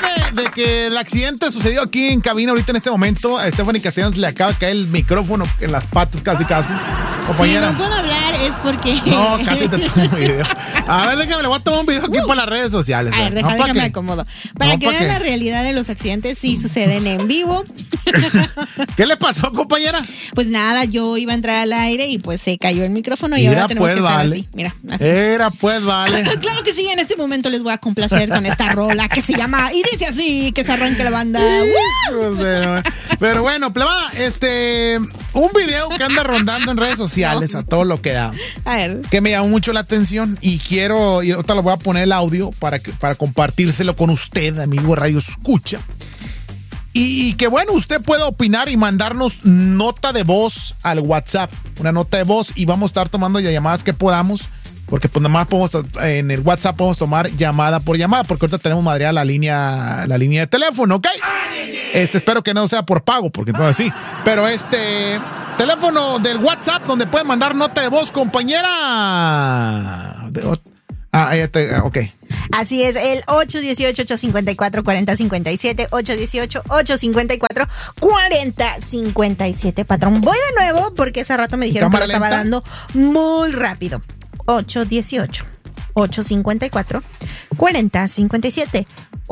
de que el accidente sucedió aquí en cabina ahorita en este momento, a Stephanie Castellanos le acaba de caer el micrófono en las patas casi. Compañera. Si no puedo hablar es porque... No, casi te tomo un video. A ver, déjame, le voy a tomar un video aquí para las redes sociales. A ver, déjame acomodo. Para que vean la realidad de los accidentes, sí suceden en vivo. ¿Qué le pasó, compañera? Pues nada, yo iba a entrar al aire y pues se cayó el micrófono y ahora tenemos que estar así. Mira, así. Vale. Claro que sí, en este momento les voy a complacer con esta rola que se llama y dice así, que se arranque la banda. Pero bueno, plebada, un video que anda rondando en redes sociales a todo lo que da. A ver. Que me llamó mucho la atención y ahorita le voy a poner el audio para compartírselo con usted, amigo Radio Escucha. Y que bueno, usted pueda opinar y mandarnos nota de voz al WhatsApp, una nota de voz, y vamos a estar tomando llamadas que podamos, porque pues nada más en el WhatsApp podemos tomar llamada por llamada, porque ahorita tenemos madreada la línea de teléfono, ¿ok? Espero que no sea por pago, porque entonces sí, pero teléfono del WhatsApp donde pueden mandar nota de voz, compañera. Ok. Así es, el 818-854-4057, 818-854-4057, patrón. Voy de nuevo porque hace rato me dijeron que lo estaba dando muy rápido. 818-854-4057,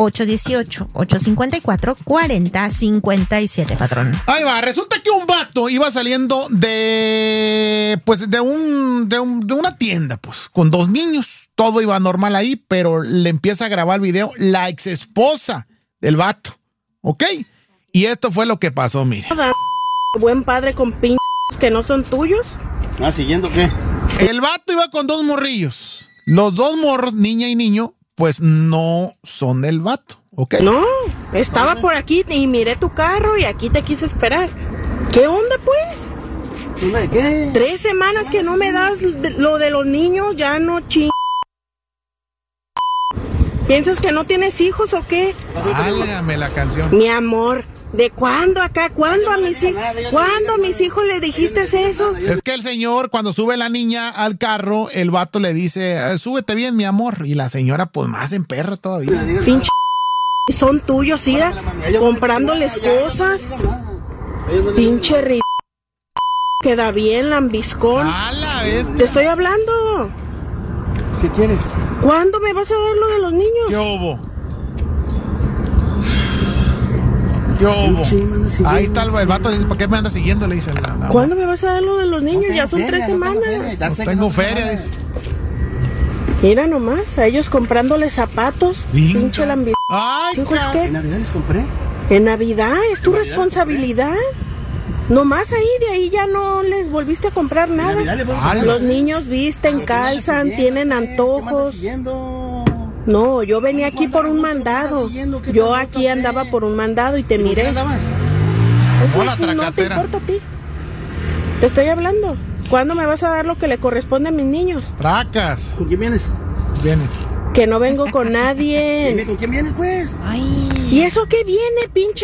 818-854-4057, patrón. Ahí va, resulta que un vato iba saliendo de una tienda, pues, con dos niños. Todo iba normal ahí, pero le empieza a grabar el video la ex esposa del vato, ¿ok? Y esto fue lo que pasó, mire. Buen padre con que no son tuyos. ¿Siguiendo qué? El vato iba con dos morrillos. Los dos morros, niña y niño, pues no son del vato, ¿ok? No, estaba por aquí y miré tu carro y aquí te quise esperar. ¿Qué onda, pues? ¿De qué? 3 semanas que no me das lo de los niños, ya no ¿Piensas que no tienes hijos o qué? Válgame la canción. Mi amor, ¿de cuándo acá? ¿Cuándo a mis hijos le dijiste eso? Es que el señor, cuando sube la niña al carro, el vato le dice, súbete bien, mi amor. Y la señora, pues, más en perra todavía. Pinche son tuyos, ¿sí? Comprándoles cosas. Pinche ridículo. Queda bien, lambiscón. Te estoy hablando. ¿Qué quieres? ¿Cuándo me vas a dar lo de los niños? ¿Qué hubo? Ahí está el vato, dice, ¿por qué me anda siguiendo? Le dice ¿Cuándo me vas a dar lo de los niños? Ya son 3 semanas. No tengo feria, dice. Mira nomás, a ellos comprándoles zapatos. Pinche lambiscón. ¿Qué? ¿En Navidad les compré? ¿En Navidad? ¿Es tu responsabilidad? Nomás ahí, de ahí ya no les volviste a comprar nada. Los niños visten, calzan, tienen antojos. No, yo venía aquí por un mandado. Yo aquí andaba por un mandado y te miré. Eso sí, no te importa a ti. Te estoy hablando. ¿Cuándo me vas a dar lo que le corresponde a mis niños? Tracas. ¿Con quién vienes? Que no vengo con nadie. Dime, ¿con quién vienes, pues? Ay. ¿Y eso qué viene, pinche?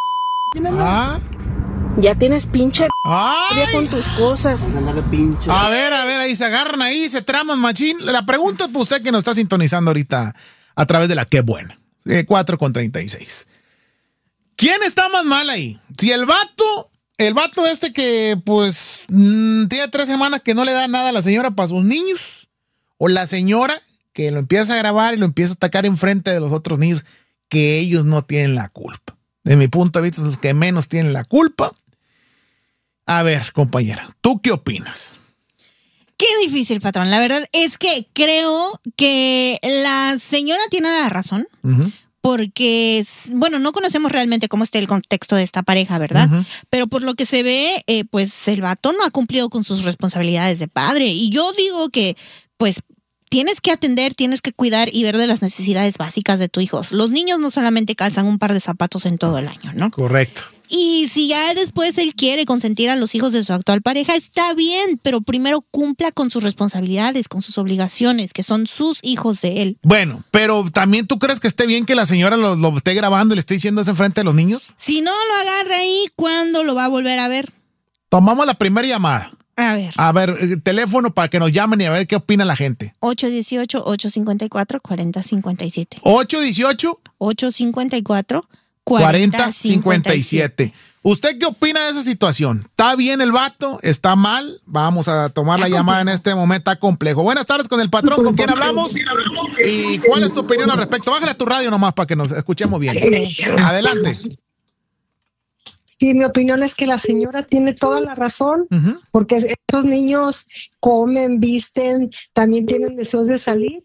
Ya tienes pinche con tus cosas. A ver, ahí se agarran, ahí se traman, machín. La pregunta es para usted que nos está sintonizando ahorita a través de la Qué Buena. 4:36. ¿Quién está más mal ahí? Si el vato que pues tiene 3 semanas que no le da nada a la señora para sus niños, o la señora que lo empieza a grabar y lo empieza a atacar enfrente de los otros niños, que ellos no tienen la culpa. De mi punto de vista, son los que menos tienen la culpa. A ver, compañera, ¿tú qué opinas? Qué difícil, patrón. La verdad es que creo que la señora tiene la razón. Porque, bueno, no conocemos realmente cómo está el contexto de esta pareja, ¿verdad? Pero por lo que se ve, pues el vato no ha cumplido con sus responsabilidades de padre. Y yo digo que, pues, tienes que atender, tienes que cuidar y ver de las necesidades básicas de tu hijo. Los niños no solamente calzan un par de zapatos en todo el año, ¿no? Correcto. Y si ya después él quiere consentir a los hijos de su actual pareja, está bien, pero primero cumpla con sus responsabilidades, con sus obligaciones, que son sus hijos de él. Bueno, pero ¿también tú crees que esté bien que la señora lo esté grabando y le esté diciendo eso enfrente de los niños? Si no lo agarra ahí, ¿cuándo lo va a volver a ver? Tomamos la primera llamada. A ver, teléfono para que nos llamen y a ver qué opina la gente. 818-854-4057. 818-854-4057. ¿Usted qué opina de esa situación? ¿Está bien el vato? ¿Está mal? Vamos a tomar la llamada en este momento. Está complejo. Buenas tardes con el patrón. ¿Con quién hablamos? ¿Y cuál es tu opinión al respecto? Bájale a tu radio nomás para que nos escuchemos bien. Adelante. Sí, mi opinión es que la señora tiene toda la razón, porque estos niños comen, visten, también tienen deseos de salir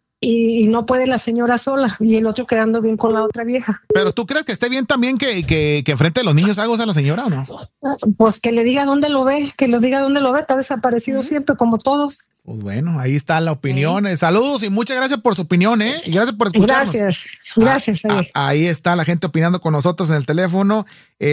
y no puede la señora sola y el otro quedando bien con la otra vieja. ¿Pero tú crees que esté bien también que enfrente de los niños haga a la señora o no? Pues que le diga dónde lo ve, está desaparecido siempre como todos. Pues bueno, ahí está la opinión. Saludos y muchas gracias por su opinión, y gracias por escucharnos. Gracias. Ahí está la gente opinando con nosotros en el teléfono.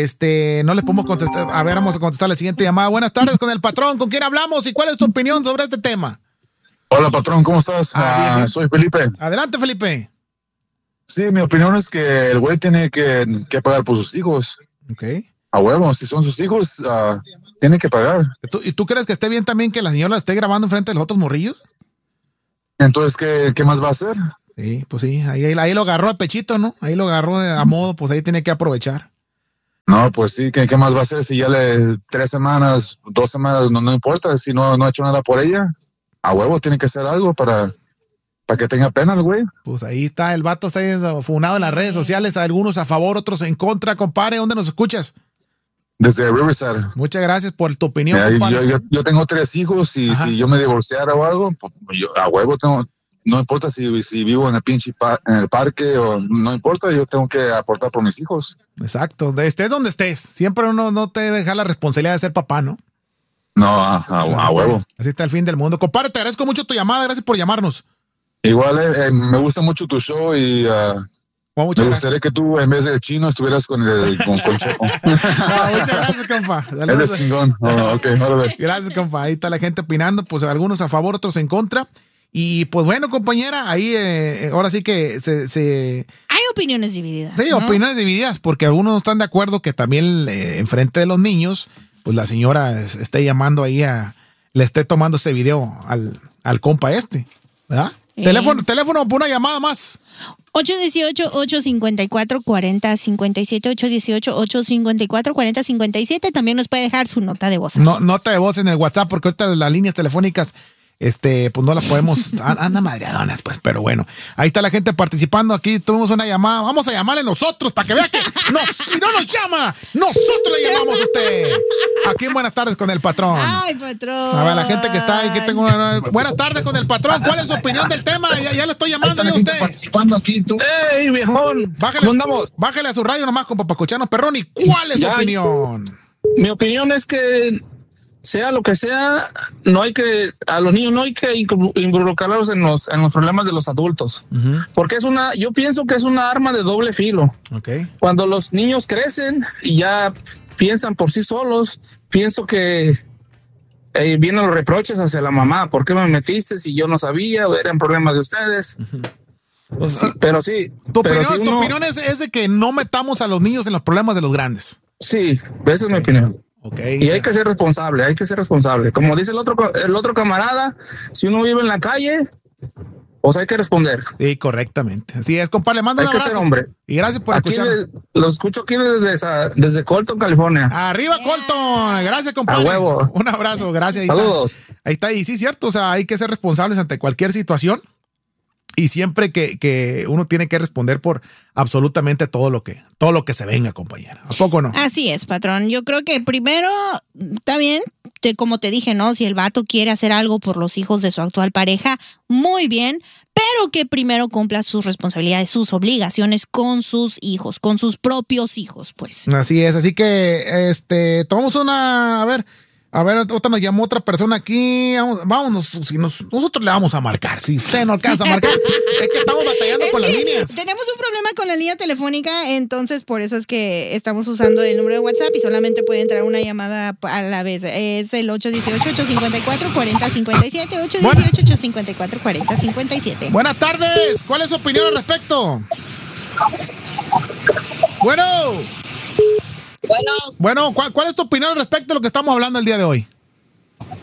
No le podemos contestar. A ver, vamos a contestar la siguiente llamada. Buenas tardes con el patrón. ¿Con quién hablamos y cuál es tu opinión sobre este tema? Hola, patrón, ¿cómo estás? Bien. Soy Felipe. Adelante, Felipe. Sí, mi opinión es que el güey tiene que pagar por sus hijos. Ok. A huevo, si son sus hijos, tiene que pagar. ¿Y tú crees que esté bien también que la señora esté grabando enfrente de los otros morrillos? Entonces, ¿qué más va a hacer? Sí, pues sí, ahí lo agarró de pechito, ¿no? Ahí lo agarró a modo, pues ahí tiene que aprovechar. No, pues sí, ¿qué más va a hacer? Si ya 3 semanas, 2 semanas, no importa, si no ha hecho nada por ella, a huevo tiene que hacer algo para que tenga pena el güey. Pues ahí está, el vato está funado en las redes sociales, algunos a favor, otros en contra, compadre. ¿Dónde nos escuchas? Desde Riverside. Muchas gracias por tu opinión, compadre. Yo tengo 3 hijos y si yo me divorciara o algo, yo a huevo no importa si vivo en el pinche en el parque o no importa, yo tengo que aportar por mis hijos. Exacto, estés donde estés, siempre uno no te deja la responsabilidad de ser papá, ¿no? No, a huevo. Así está el fin del mundo. Compadre, te agradezco mucho tu llamada, gracias por llamarnos. Igual, me gusta mucho tu show y me gustaría que tú, en vez del chino, estuvieras con Checo. Muchas gracias, compa. Eres chingón. Gracias, compa. Ahí está la gente opinando, pues algunos a favor, otros en contra. Y pues bueno, compañera, ahí ahora sí que hay opiniones divididas. Sí, ¿no? Opiniones divididas, porque algunos no están de acuerdo que también enfrente de los niños, pues la señora esté llamando ahí le esté tomando ese video al compa ¿verdad? Teléfono por una llamada más. 818-854-4057, 818-854-4057. También nos puede dejar su nota de voz. No, nota de voz en el WhatsApp, porque ahorita las líneas telefónicas, pues no las podemos, anda madreadonas, pues, pero bueno, ahí está la gente participando. Aquí tuvimos una llamada, vamos a llamarle nosotros para que vea que si no nos llama, nosotros le llamamos a usted. Aquí en Buenas Tardes con el patrón. Ay, patrón. A ver, la gente que está ahí, Buenas tardes con el patrón. ¿Cuál es su opinión del tema? Ya le estoy llamando yo a usted. Participando aquí, tú. ¡Ey, viejón! Bájale a su radio nomás, compa, para escucharnos, perrón. ¿Y cuál es su opinión? Mi opinión es que sea lo que sea, a los niños no hay que involucrarlos en los problemas de los adultos. Porque yo pienso que es una arma de doble filo. Okay. Cuando los niños crecen y ya piensan por sí solos, pienso que vienen los reproches hacia la mamá. ¿Por qué me metiste si yo no sabía? Eran problemas de ustedes. Sí, pero sí. Tu opinión es de que no metamos a los niños en los problemas de los grandes. Sí, esa es mi opinión. Okay. Y hay que ser responsable, Como dice el otro camarada, si uno vive en la calle, pues hay que responder. Sí, correctamente. Así es, compadre, le mando un abrazo. Hay que ser hombre. Y gracias por escuchar. Lo escucho aquí desde Colton, California. Arriba, Colton. Gracias, compadre. A huevo. Un abrazo, gracias. Saludos. Ahí está, y sí, cierto, o sea, hay que ser responsables ante cualquier situación. Y siempre que uno tiene que responder por absolutamente todo lo que se venga, compañera. ¿A poco no? Así es, patrón. Yo creo que primero, está bien, como te dije, ¿no? Si el vato quiere hacer algo por los hijos de su actual pareja, muy bien, pero que primero cumpla sus responsabilidades, sus obligaciones con sus hijos, con sus propios hijos, pues. Así es, así que tomamos una, a ver, otra nos llamó otra persona aquí. Vámonos, nosotros le vamos a marcar. Si usted no alcanza a marcar, es que estamos batallando con las líneas. Tenemos un problema con la línea telefónica, entonces por eso es que estamos usando el número de WhatsApp y solamente puede entrar una llamada a la vez. Es el 818-854-4057, 818-854-4057. Buenas tardes, ¿cuál es su opinión al respecto? Bueno, ¿cuál es tu opinión al respecto de lo que estamos hablando el día de hoy?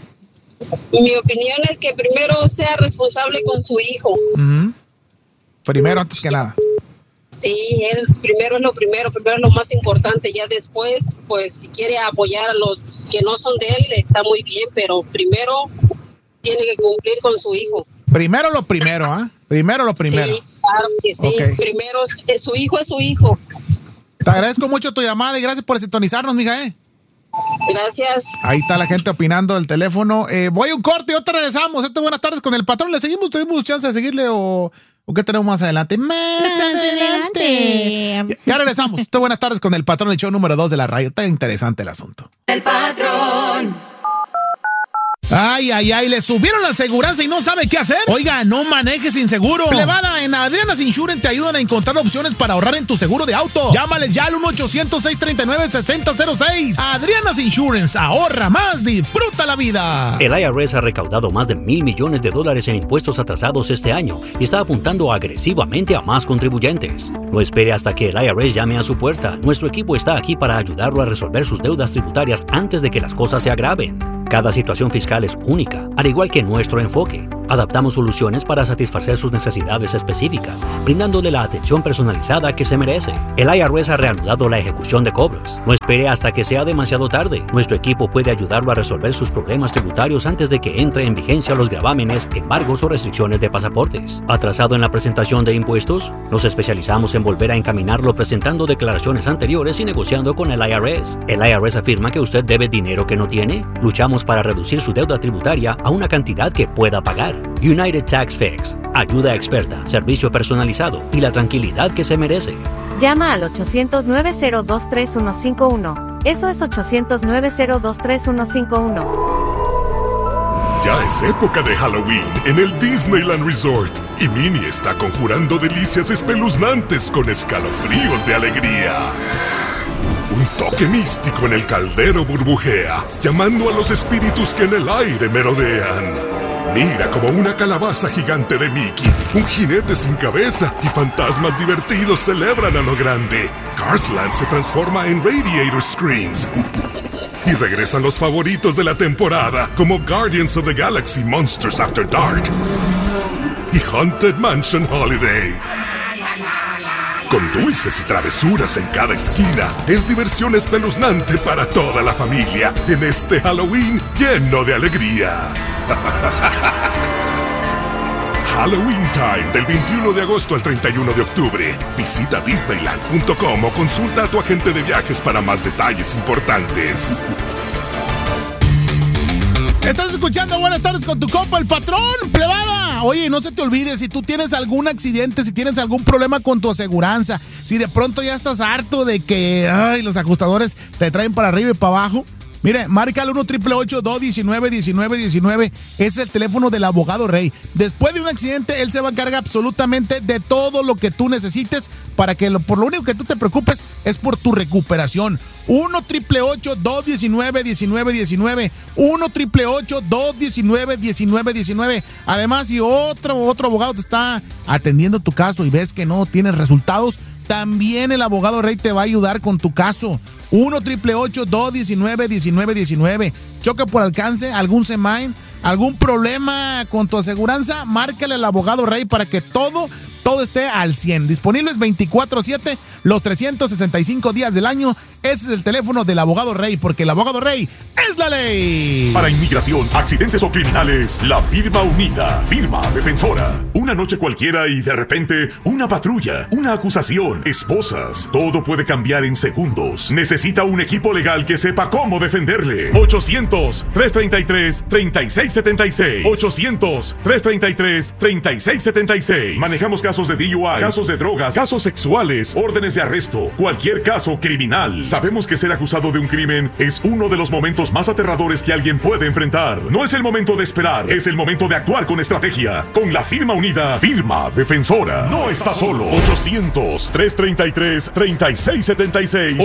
Mi opinión es que primero sea responsable con su hijo. Primero, antes que nada. Sí, él primero es lo más importante. Ya después, pues si quiere apoyar a los que no son de él, está muy bien, pero primero tiene que cumplir con su hijo. Primero lo primero, ¿ah? Primero lo primero. Sí, claro que sí. Okay. Primero, su hijo es su hijo. Te agradezco mucho tu llamada y gracias por sintonizarnos, mija, Gracias. Ahí está la gente opinando del teléfono. Voy a un corte y ahorita regresamos. Buenas tardes con el patrón. ¿Le seguimos? ¿Tuvimos chance de seguirle o qué tenemos más adelante? Más adelante. Ya regresamos. Buenas tardes con el patrón, el show número 2 de la radio. Está interesante el asunto. El patrón. Ay, le subieron la aseguranza y no sabe qué hacer. Oiga, no manejes sin seguro. Plebada, en Adriana's Insurance te ayudan a encontrar opciones para ahorrar en tu seguro de auto. Llámales ya al 1-800-639-6006. Adriana's Insurance, ahorra más, disfruta la vida. El IRS ha recaudado más de $1,000 millones en impuestos atrasados este año y está apuntando agresivamente a más contribuyentes. No espere hasta que el IRS llame a su puerta. Nuestro equipo está aquí para ayudarlo a resolver sus deudas tributarias antes de que las cosas se agraven. Cada situación fiscal es única, al igual que nuestro enfoque. Adaptamos soluciones para satisfacer sus necesidades específicas, brindándole la atención personalizada que se merece. El IRS ha reanudado la ejecución de cobros. No espere hasta que sea demasiado tarde. Nuestro equipo puede ayudarlo a resolver sus problemas tributarios antes de que entre en vigencia los gravámenes, embargos o restricciones de pasaportes. ¿Atrasado en la presentación de impuestos? Nos especializamos en volver a encaminarlo presentando declaraciones anteriores y negociando con el IRS. ¿El IRS afirma que usted debe dinero que no tiene? Luchamos para reducir su deuda tributaria a una cantidad que pueda pagar. United Tax Fix. Ayuda experta, servicio personalizado y la tranquilidad que se merece. Llama al 800-902-3151. Eso es 800-902-3151. Ya es época de Halloween en el Disneyland Resort y Minnie está conjurando delicias espeluznantes con escalofríos de alegría. Un toque místico en el caldero burbujea, llamando a los espíritus que en el aire merodean. Mira como una calabaza gigante de Mickey, un jinete sin cabeza y fantasmas divertidos celebran a lo grande. Cars Land se transforma en Radiator Screams. Y regresan los favoritos de la temporada, como Guardians of the Galaxy Monsters After Dark y Haunted Mansion Holiday. Con dulces y travesuras en cada esquina, es diversión espeluznante para toda la familia en este Halloween lleno de alegría. Halloween Time del 21 de agosto al 31 de octubre. Visita Disneyland.com o consulta a tu agente de viajes para más detalles importantes. Estás escuchando Buenas tardes con tu compa, el patrón, plebada. Oye, no se te olvide, si tú tienes algún accidente, si tienes algún problema con tu aseguranza, si de pronto ya estás harto de que los ajustadores te traen para arriba y para abajo, mire, marca al 1-888-219-1919. Es el teléfono del abogado Rey. Después de un accidente, él se va a encargar absolutamente de todo lo que tú necesites para que por lo único que tú te preocupes es por tu recuperación. 1-888-219-1919. 1-888-219-1919. Además, si otro abogado te está atendiendo tu caso y ves que no tienes resultados, también el abogado Rey te va a ayudar con tu caso. 1-888-219-1919. Choque por alcance, algún semain, algún problema con tu aseguranza, márcale al abogado Rey para que todo esté al 100. Disponibles 24/7, los 365 días del año. Ese es el teléfono del abogado Rey, porque el abogado Rey es la ley. Para inmigración, accidentes o criminales, la firma unida, firma defensora. Una noche cualquiera y de repente una patrulla, una acusación, esposas. Todo puede cambiar en segundos. Necesita un equipo legal que sepa cómo defenderle. 800-333-3676. 800-333-3676. Manejamos casos de DUI, casos de drogas, casos sexuales, órdenes de arresto, cualquier caso criminal. Sabemos que ser acusado de un crimen es uno de los momentos más aterradores que alguien puede enfrentar. No es el momento de esperar, es el momento de actuar con estrategia. Con la firma unida, firma defensora. No está solo. 800-333-3676.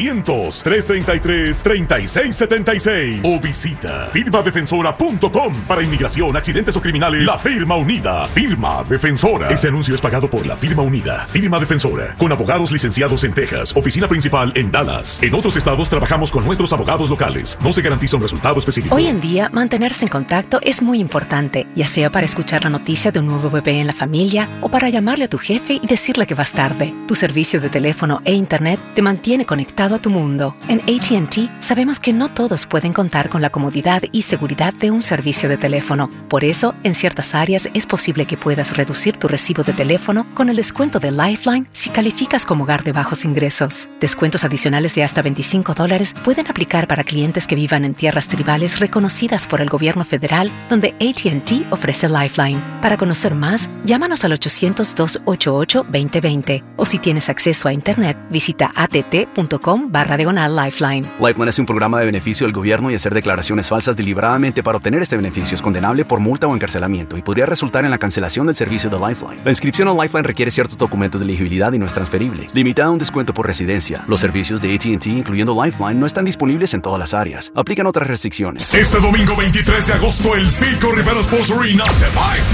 800-333-3676. O visita firmadefensora.com. Para inmigración, accidentes o criminales, la firma unida, firma defensora. Este anuncio es pagado por la firma unida, firma defensora, con abogados licenciados en Texas, oficina principal en Dallas. En otros estados trabajamos con nuestros abogados locales. No se garantiza un resultado específico. Hoy en día, mantenerse en contacto es muy importante, ya sea para escuchar la noticia de un nuevo bebé en la familia o para llamarle a tu jefe y decirle que vas tarde. Tu servicio de teléfono e internet te mantiene conectado a tu mundo. En AT&T sabemos que no todos pueden contar con la comodidad y seguridad de un servicio de teléfono. Por eso, en ciertas áreas es posible que puedas reducir tu recibo de teléfono con el descuento de Lifeline si calificas como hogar de bajos ingresos. Descuentos adicionales de hasta $25 pueden aplicar para clientes que vivan en tierras tribales reconocidas por el gobierno federal, donde AT&T ofrece Lifeline. Para conocer más, llámanos al 800-288-2020 o si tienes acceso a internet, visita att.com/Lifeline. Lifeline es un programa de beneficio del gobierno y hacer declaraciones falsas deliberadamente para obtener este beneficio es condenable por multa o encarcelamiento y podría resultar en la cancelación del servicio de Lifeline. La inscripción a Lifeline requiere ciertos documentos de elegibilidad y no es transferible. Limitada a un descuento por residencia. Los servicios de AT&T, incluyendo Lifeline, no están disponibles en todas las áreas. Aplican otras restricciones. Este domingo 23 de agosto, el Pico Rivera Sports Arena se va a estrenar.